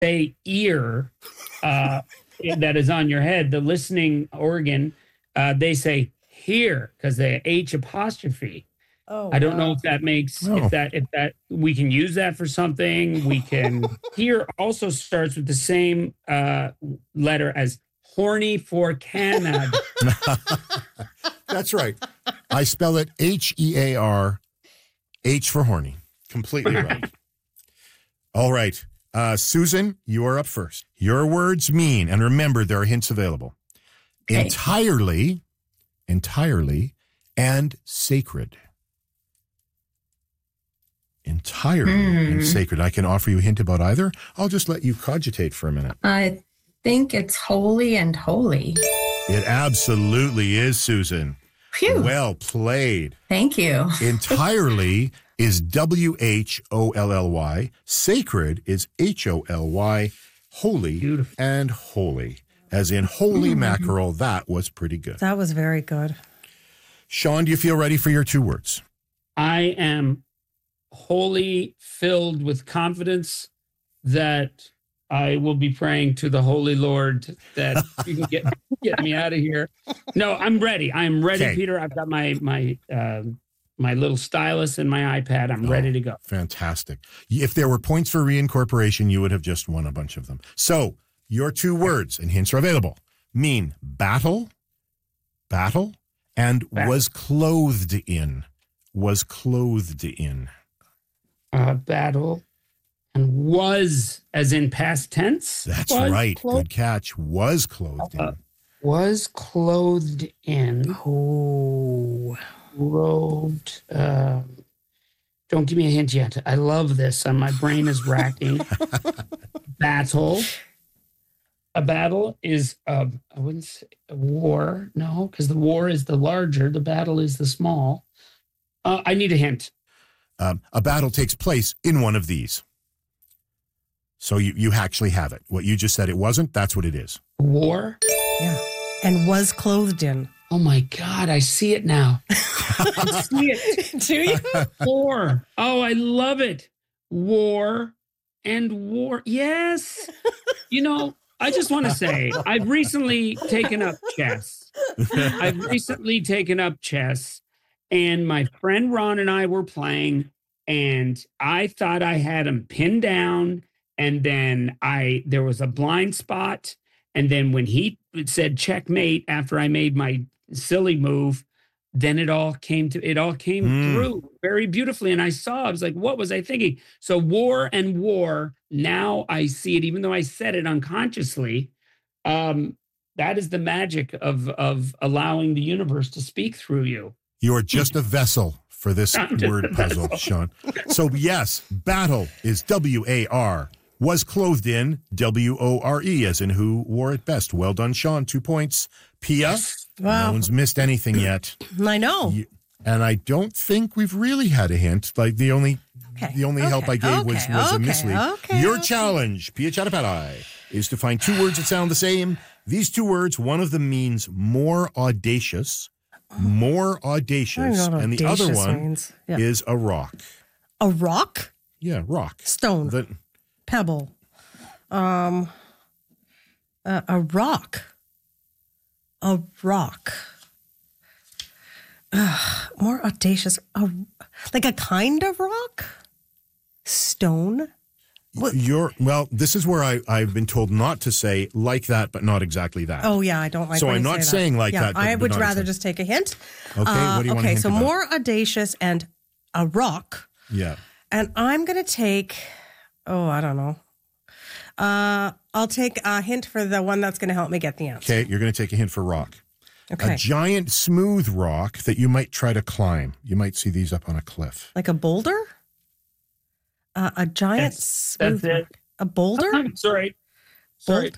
say ear that is on your head, the listening organ, they say here because they H apostrophe. Oh, I don't know if that makes if that we can use that for something. We can here also starts with the same letter as horny for Canada. That's right. I spell it HEAR, H for horny. Completely right. All right. Susan, you are up first. Your words mean, and remember, there are hints available. Okay. Entirely, and sacred. Entirely and sacred. I can offer you a hint about either. I'll just let you cogitate for a minute. I think it's holy and holy. It absolutely is, Susan. Phew. Well played. Thank you. Entirely is WHOLLY. Sacred is HOLY. Holy Beautiful. And holy. As in holy mackerel. That was pretty good. That was very good. Sean, do you feel ready for your 2 words? I am wholly filled with confidence that I will be praying to the Holy Lord that you can get me out of here. No, I'm ready. I'm ready, okay. Peter. I've got my little stylus and my iPad. I'm ready to go. Fantastic. If there were points for reincorporation, you would have just won a bunch of them. So your 2 words, and hints are available, mean battle, and was clothed in. Was clothed in. Battle and was as in past tense. That's right. Good catch. Was clothed in. Was clothed in. Oh, Robed. Don't give me a hint yet. I love this. My brain is racking. Battle. A battle is I wouldn't say a war. No, because the war is the larger. The battle is the small. I need a hint. A battle takes place in one of these. So you actually have it. What you just said it wasn't, that's what it is. War? Yeah. And was clothed in. Oh my God, I see it now. I see it. Do you? War. Oh, I love it. War and war. Yes. You know, I just want to say, I've recently taken up chess. And my friend Ron and I were playing, and I thought I had him pinned down. And then there was a blind spot. And then when he said checkmate after I made my silly move, then it all came through very beautifully. And I was like, what was I thinking? So war and war, now I see it, even though I said it unconsciously. That is the magic of allowing the universe to speak through you. You are just a vessel for this word puzzle, Sean. So yes, battle is WAR. Was clothed in WORE, as in who wore it best. Well done, Sean. 2 points. Pia, wow. No one's missed anything yet. I know. And I don't think we've really had a hint. Like the only help I gave was a mislead. Your challenge, Pia Chattopadhyay, is to find 2 words that sound the same. These 2 words, one of them means more audacious. More audacious. And the other one is a rock. A rock? Yeah, rock. Stone. Pebble. A rock. A rock. More audacious. Like a kind of rock? Stone? This is where I've been told not to say like that, but not exactly that. Oh, yeah, I don't like So I'm not saying like that. I would rather just take a hint. Okay, what do you want to hint about? More audacious and a rock. Yeah. And I'm going to take, I don't know. I'll take a hint for the one that's going to help me get the answer. Okay, you're going to take a hint for rock. Okay. A giant smooth rock that you might try to climb. You might see these up on a cliff. Like a boulder? A giant smooth rock. A boulder? Sorry. What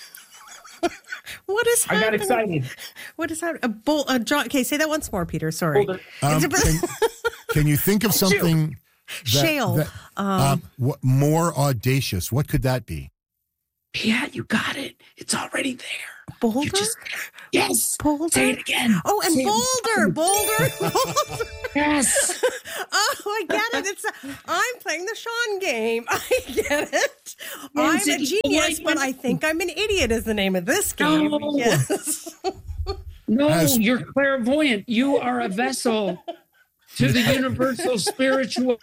is happening? I got excited. What is happening? Okay, say that once more, Peter. Sorry. Can you think of something? Shale. What more audacious? What could that be? Yeah, you got it. It's already there. Boulder? Yes. Boulder? Say it again. Oh, and Boulder. Yes. Oh, I get it. I'm playing the Sean game. I get it. I'm a genius, but I think I'm an idiot is the name of this game. No. Yes. No, you're clairvoyant. You are a vessel to the universal spiritualityness.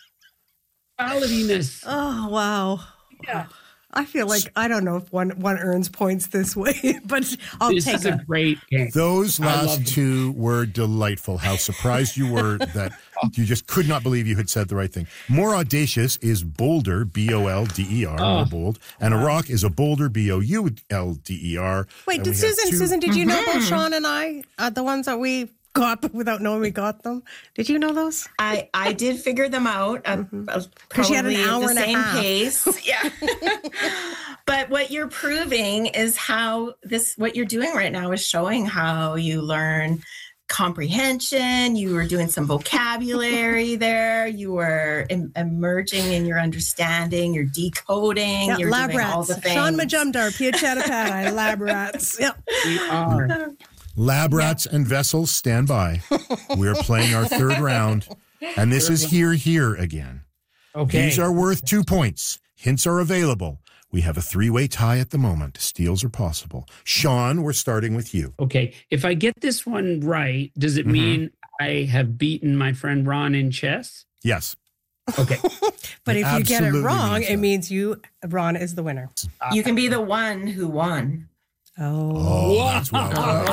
Oh, wow. Yeah. I feel like I don't know if one earns points this way, but I'll take it. This is a great game. Those last two were delightful. How surprised you were that you just could not believe you had said the right thing. More audacious is boulder, B-O-L-D-E-R, bold, and a rock is a boulder, B-O-U-L-D-E-R. Wait, did Susan, did you know about Sean and I, the ones that we got but without knowing we got them? Did you know those? I did figure them out. Because you had an hour and a half. Pace. Yeah. But what you're proving is what you're doing right now is showing how you learn comprehension. You were doing some vocabulary there. You were emerging in your understanding. You're decoding. Yeah, you're lab doing rats. all the things. Sean Majumdar, Pia Chattopadhyay, lab rats. Yep. We are. Lab rats and vessels, stand by. We're playing our third round, and this is here again. Okay. These are worth 2 points. Hints are available. We have a 3-way tie at the moment. Steals are possible. Sean, we're starting with you. Okay. If I get this one right, does it mean I have beaten my friend Ron in chess? Yes. Okay. But if you get it wrong, it means Ron is the winner. You can be the one who won. Oh, that's well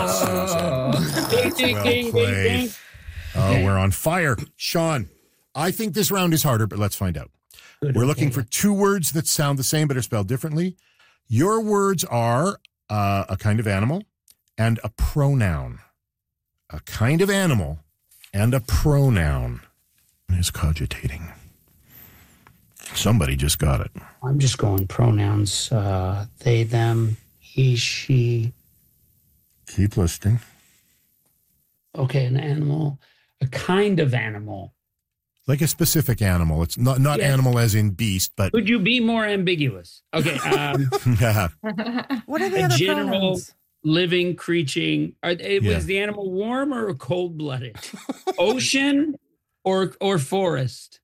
played. Oh, we're on fire. Sean, I think this round is harder, but let's find out. We're looking for 2 words that sound the same but are spelled differently. Your words are a kind of animal and a pronoun. A kind of animal and a pronoun. Is cogitating. Somebody just got it. I'm just going pronouns. They, them. He, she. Keep listening. Okay, an animal, a kind of animal. Like a specific animal. It's not yes. Animal as in beast, but... Could you be more ambiguous? Okay. What are the other general pronouns? Living, creature. Was the animal warm or cold-blooded? Ocean or forest?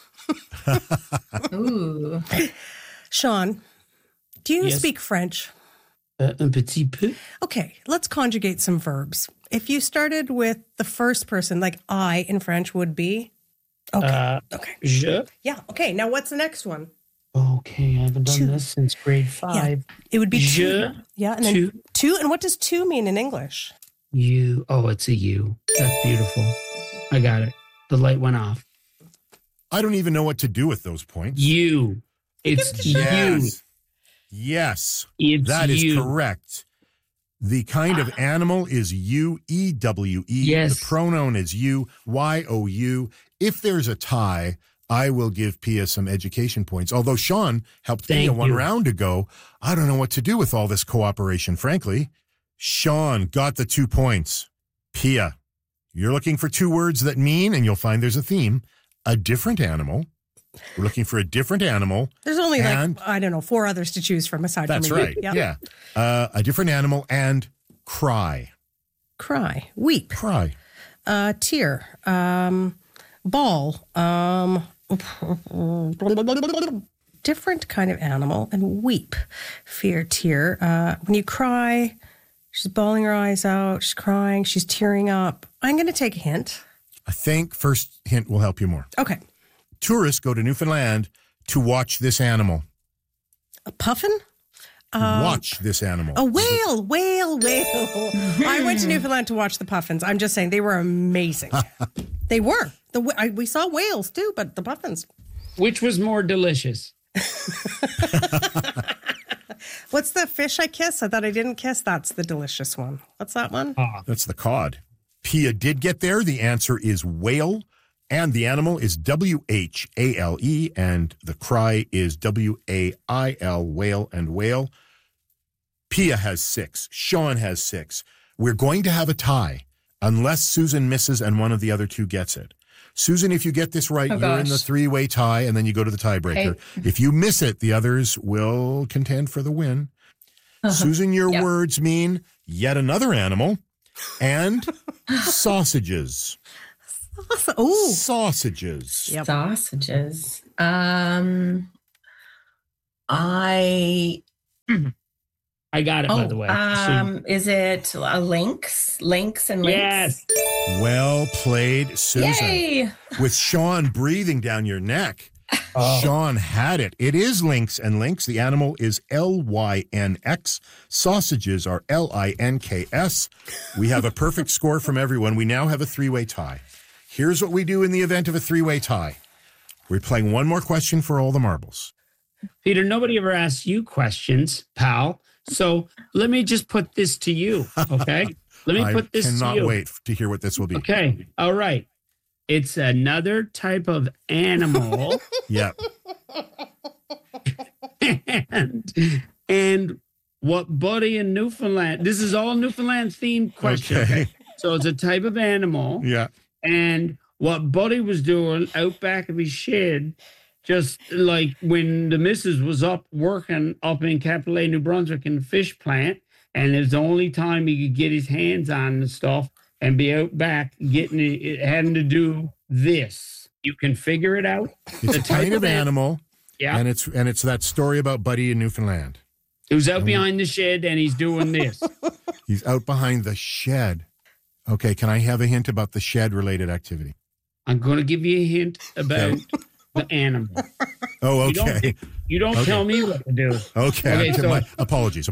Ooh. Sean, do you speak French? Un petit peu. Okay, let's conjugate some verbs. If you started with the first person, like I in French would be. Okay. Je. Yeah. Okay. Now, what's the next one? Okay, I haven't done this since grade 5. Yeah, it would be je. Yeah, and then two. And what does two mean in English? You. Oh, it's a you. That's beautiful. I got it. The light went off. I don't even know what to do with those points. You. It's you. Yes, that is correct. The kind of animal is you, E-W-E. Yes. The pronoun is you, Y-O-U. If there's a tie, I will give Pia some education points. Although Sean helped Pia one round ago, I don't know what to do with all this cooperation, frankly. Sean got the 2 points. Pia, you're looking for 2 words that mean, and you'll find there's a theme, a different animal. We're looking for a different animal. There's only 4 others to choose from aside from me. That's right. Yep. Yeah. A different animal and cry. Cry. Weep. Cry. Tear. Ball. Different kind of animal and weep. Fear, tear. When you cry, she's bawling her eyes out. She's crying. She's tearing up. I'm going to take a hint. I think first hint will help you more. Okay. Tourists go to Newfoundland to watch this animal. A puffin? Watch this animal. A whale. I went to Newfoundland to watch the puffins. I'm just saying they were amazing. They were. We saw whales too, but the puffins. Which was more delicious? What's the fish I kiss? I thought I didn't kiss. That's the delicious one. What's that one? That's the cod. Pia did get there. The answer is whale. And the animal is W-H-A-L-E, and the cry is W-A-I-L, whale and whale. Pia has 6. Sean has 6. We're going to have a tie unless Susan misses and one of the other 2 gets it. Susan, if you get this right, you're in the three-way tie, and then you go to the tiebreaker. Okay. If you miss it, the others will contend for the win. Susan, your words mean yet another animal and sausages. Sausages. Yep. Sausages. I got it, by the way. Is it a lynx? Lynx and lynx? Yes. Well played, Susan. Yay! With Sean breathing down your neck. Sean had it. It is lynx and lynx. The animal is Lynx. Sausages are Links. We have a perfect score from everyone. We now have a three-way tie. Here's what we do in the event of a three-way tie. We're playing one more question for all the marbles. Peter, nobody ever asks you questions, pal. So let me just put this to you, okay? Let me put this to you. I cannot wait to hear what this will be. Okay, all right. It's another type of animal. Yeah. And what Buddy in Newfoundland, this is all Newfoundland themed question. Okay. So it's a type of animal. Yeah. And what Buddy was doing out back of his shed, just like when the missus was up working up in Capillet, New Brunswick in the fish plant, and it's the only time he could get his hands on the stuff and be out back getting it, having to do this. You can figure it out. It's a kind of animal. Yeah. And it's that story about Buddy in Newfoundland. Who's out behind the shed and he's doing this. He's out behind the shed. Okay, can I have a hint about the shed-related activity? I'm going to give you a hint about the animal. Oh, okay. You don't tell me what to do. Okay, so, apologies.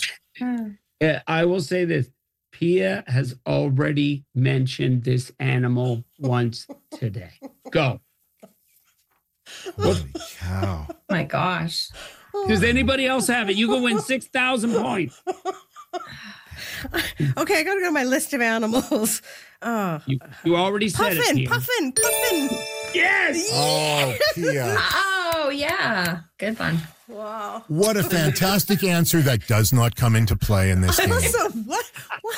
I will say this. Pia has already mentioned this animal once today. Go. Holy cow. My gosh. Does anybody else have it? You can win 6,000 points. Okay, I got to go to my list of animals. You already said it. Puffin. Yes. Oh, Pia. Oh, yeah. Good one. Wow. What a fantastic answer that does not come into play in this game. So what?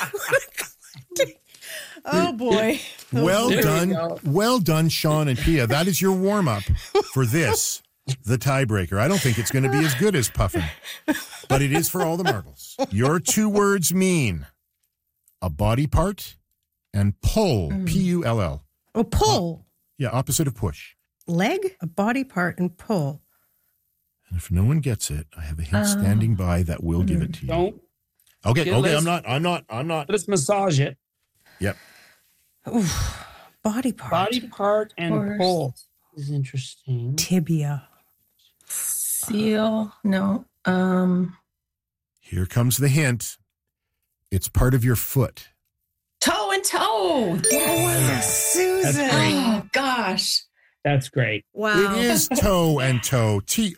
Oh, boy. Well done, Sean and Pia. That is your warm-up for this, the tiebreaker. I don't think it's going to be as good as Puffin, but it is for all the marbles. Your two words mean a body part and pull, Pull. Oh, pull. Yeah, opposite of push. Leg, a body part, and pull. And if no one gets it, I have a hint standing by that will give it to you. Don't. Okay, I'm not. Let's massage it. Yep. Oof. Body part. Body part and pull is interesting. Tibia. Seal. No. Here comes the hint. It's part of your foot. Toe and toe. Yes. Susan. Oh, gosh. That's great. Wow. It is toe and toe.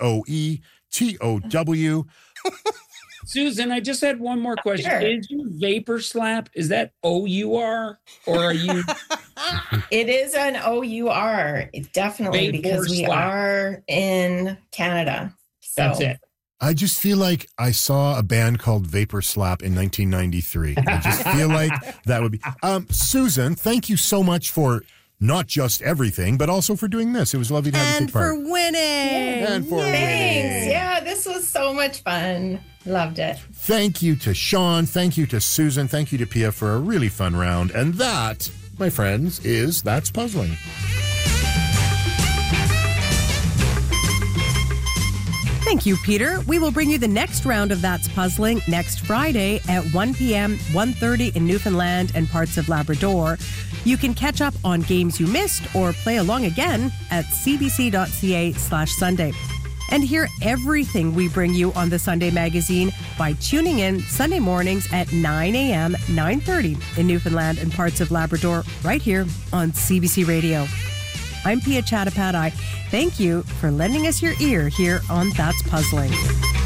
TOETOW. Susan, I just had one more question. Sure. Is your vapor slap, is that OUR or are you? It is an OUR. Definitely, because we are in Canada. So. That's it. I just feel like I saw a band called Vapor Slap in 1993. I just feel like that would be. Susan, thank you so much for not just everything, but also for doing this. It was lovely to have you take part. And for winning. And for winning. Yeah, this was so much fun. Loved it. Thank you to Sean. Thank you to Susan. Thank you to Pia for a really fun round. And that, my friends, is That's Puzzling. Thank you, Peter. We will bring you the next round of That's Puzzling next Friday at 1 p.m., 1:30 in Newfoundland and parts of Labrador. You can catch up on games you missed or play along again at cbc.ca/Sunday. And hear everything we bring you on the Sunday Magazine by tuning in Sunday mornings at 9 a.m., 9:30 in Newfoundland and parts of Labrador, right here on CBC Radio. I'm Pia Chattopadhyay. Thank you for lending us your ear here on That's Puzzling.